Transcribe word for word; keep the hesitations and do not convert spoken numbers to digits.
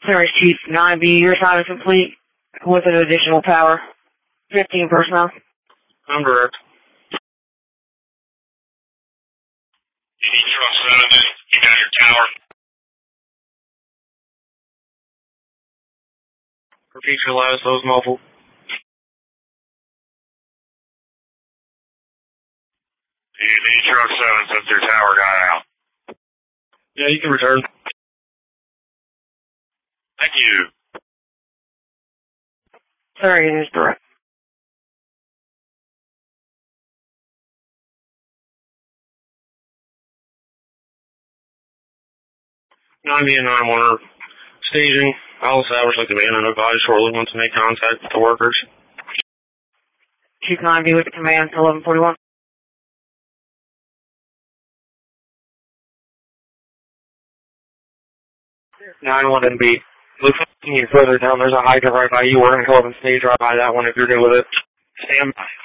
Service Chief nine B, your time is complete with an additional tower. fifteen personnel. I'm direct. You need truck seven, then you got your tower. Repeat your last, those muffled. You need truck seven since your tower got out. Yeah, you can return. Thank you. Sorry, it is direct. nine B and nine one are staging. I'll establish a command and advise shortly once to make contact with the workers. Chief nine B with the command, eleven forty-one. nine one N B. Looking further down, there's a hydrant right by you. We're going to go up and stage right by that one if you're good with it. Stand by.